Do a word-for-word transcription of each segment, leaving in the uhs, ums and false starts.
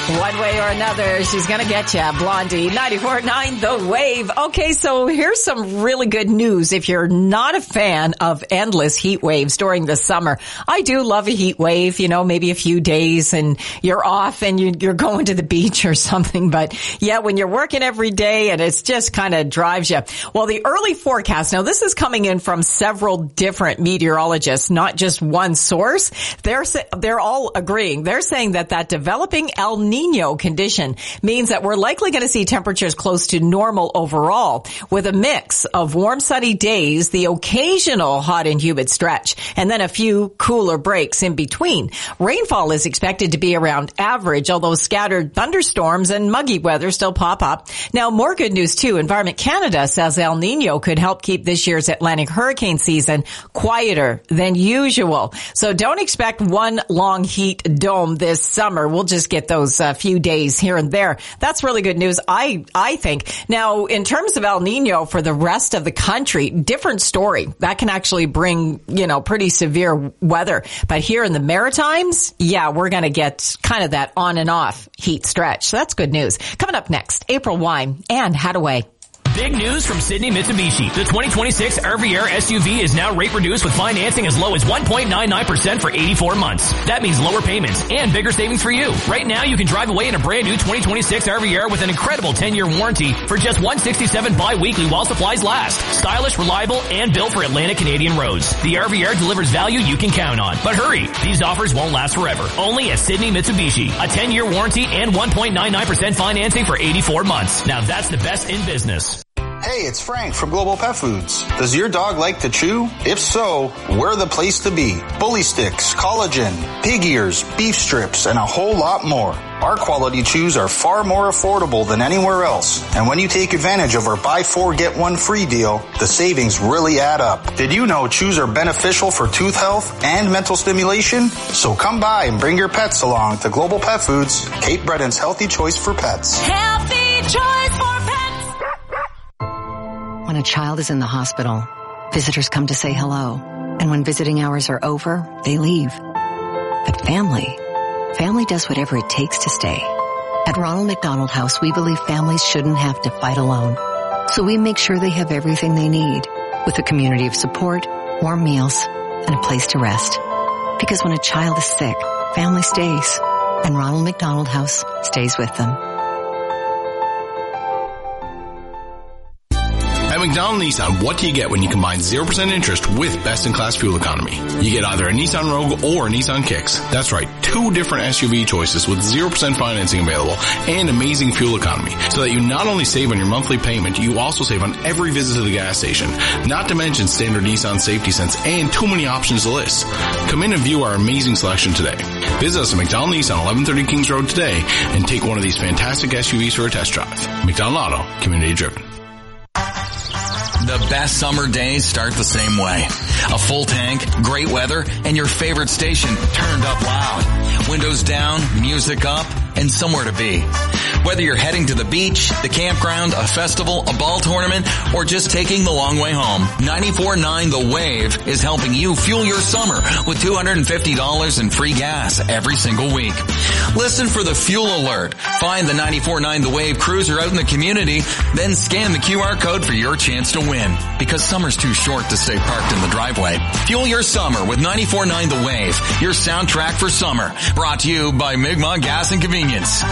One way or another, she's going to get you. Blondie, ninety-four point nine The Wave. Okay, so here's some really good news. If you're not a fan of endless heat waves during the summer, I do love a heat wave, you know, maybe a few days and you're off and you, you're going to the beach or something. But yeah, when you're working every day and it's just kind of drives you. Well, the early forecast, now this is coming in from several different meteorologists, not just one source. They're, they're all agreeing. They're saying that that developing El Nino condition means that we're likely going to see temperatures close to normal overall, with a mix of warm sunny days, the occasional hot and humid stretch, and then a few cooler breaks in between. Rainfall is expected to be around average, although scattered thunderstorms and muggy weather still pop up. Now, more good news too. Environment Canada says El Nino could help keep this year's Atlantic hurricane season quieter than usual. So don't expect one long heat dome this summer. We'll just get those uh, few days here and there. That's really good news, I I think. Now, in terms of El Nino for the rest of the country, different story. That can actually bring, you know, pretty severe weather. But here in the Maritimes, yeah, we're going to get kind of that on and off heat stretch. So that's good news. Coming up next, April Wine and Hadaway. Big news from Sydney Mitsubishi. The twenty twenty-six R V R S U V is now rate reduced with financing as low as one point nine nine percent for eighty-four months. That means lower payments and bigger savings for you. Right now, you can drive away in a brand new twenty twenty-six R V R with an incredible ten-year warranty for just one hundred sixty-seven dollars bi-weekly while supplies last. Stylish, reliable, and built for Atlantic Canadian roads. The R V R delivers value you can count on. But hurry, these offers won't last forever. Only at Sydney Mitsubishi. A ten-year warranty and one point nine nine percent financing for eighty-four months. Now that's the best in business. Hey, it's Frank from Global Pet Foods. Does your dog like to chew? If so, we're the place to be. Bully sticks, collagen, pig ears, beef strips, and a whole lot more. Our quality chews are far more affordable than anywhere else. And when you take advantage of our buy four, get one free deal, the savings really add up. Did you know chews are beneficial for tooth health and mental stimulation? So come by and bring your pets along to Global Pet Foods, Cape Breton's healthy choice for pets. Healthy choice for pets. When a child is in the hospital, visitors come to say hello. And when visiting hours are over, they leave. But family, family does whatever it takes to stay. At Ronald McDonald House, we believe families shouldn't have to fight alone. So we make sure they have everything they need, with a community of support, warm meals, and a place to rest. Because when a child is sick, family stays. And Ronald McDonald House stays with them. At McDonald Nissan, what do you get when you combine zero percent interest with best-in-class fuel economy? You get either a Nissan Rogue or a Nissan Kicks. That's right, two different S U V choices with zero percent financing available and amazing fuel economy, so that you not only save on your monthly payment, you also save on every visit to the gas station. Not to mention standard Nissan Safety Sense and too many options to list. Come in and view our amazing selection today. Visit us at McDonald Nissan, eleven thirty Kings Road today, and take one of these fantastic S U Vs for a test drive. McDonald Auto, community driven. The best summer days start the same way. A full tank, great weather, and your favorite station turned up loud. Windows down, music up, and somewhere to be. Whether you're heading to the beach, the campground, a festival, a ball tournament, or just taking the long way home, ninety-four point nine The Wave is helping you fuel your summer with two hundred fifty dollars in free gas every single week. Listen for the fuel alert. Find the ninety-four point nine The Wave cruiser out in the community, then scan the Q R code for your chance to win. Because summer's too short to stay parked in the driveway. Fuel your summer with ninety-four point nine The Wave, your soundtrack for summer. Brought to you by Mi'kmaq Gas and Convenience.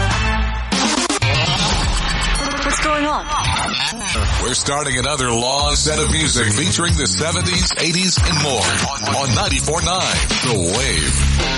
What's going on? We're starting another long set of music featuring the seventies, eighties, and more on ninety-four point nine The Wave.